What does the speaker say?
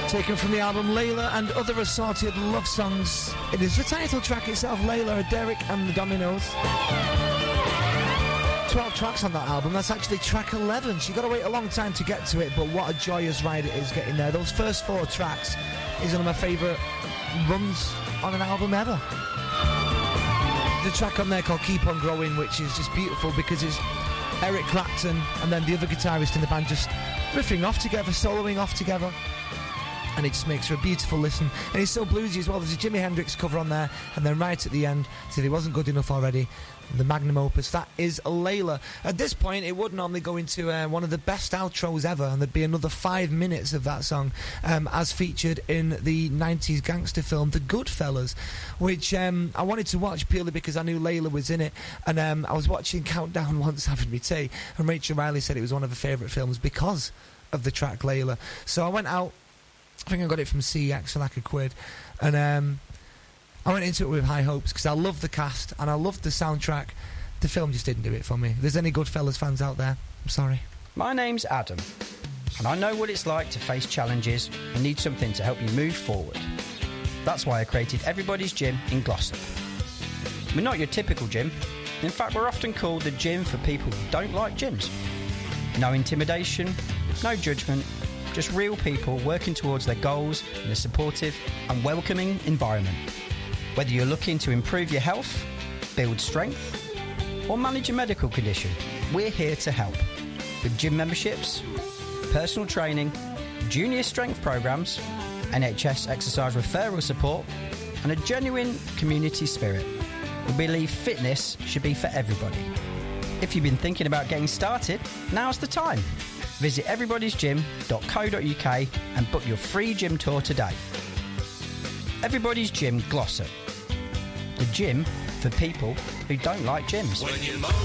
Taken from the album Layla and Other Assorted Love Songs. It is the title track itself, Layla, Derek and the Dominoes. 12 tracks on that album. That's actually track 11, so you've got to wait a long time to get to it, but what a joyous ride it is getting there. Those first 4 tracks is one of my favourite runs on an album ever. The track on there called Keep On Growing, which is just beautiful because it's Eric Clapton and then the other guitarist in the band just riffing off together, soloing off together. And it just makes for a beautiful listen. And it's so bluesy as well. There's a Jimi Hendrix cover on there, and then right at the end, so if it wasn't good enough already, the magnum opus, that is Layla. At this point, it would normally go into one of the best outros ever, and there'd be another 5 minutes of that song, as featured in the 90s gangster film The Goodfellas, which I wanted to watch purely because I knew Layla was in it, and I was watching Countdown once having me tea, and Rachel Riley said it was one of her favourite films because of the track Layla. So I went out, I think I got it from CX for like £1, and I went into it with high hopes because I love the cast and I loved the soundtrack. The film just didn't do it for me. If there's any Goodfellas fans out there, I'm sorry. My name's Adam, and I know what it's like to face challenges and need something to help you move forward. That's why I created Everybody's Gym in Glossop. We're not your typical gym. In fact, we're often called the gym for people who don't like gyms. No intimidation, no judgment, just real people working towards their goals in a supportive and welcoming environment. Whether you're looking to improve your health, build strength, or manage a medical condition, we're here to help. With gym memberships, personal training, junior strength programs, NHS exercise referral support, and a genuine community spirit, we believe fitness should be for everybody. If you've been thinking about getting started, now's the time. Visit everybodysgym.co.uk and book your free gym tour today. Everybody's Gym Glossop. The gym for people who don't like gyms.